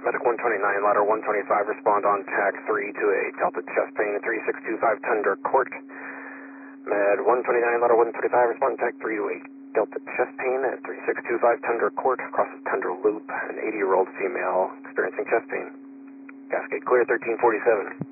Medic 129, ladder 125, respond on TAC 3 to a Delta chest pain at 3625 Tundra Court. Med 129, ladder 125, respond TAC 3 to a Delta chest pain at 3625 Tundra Court, across the Tundra Loop, an 80-year-old female experiencing chest pain. Cascade clear, 1347.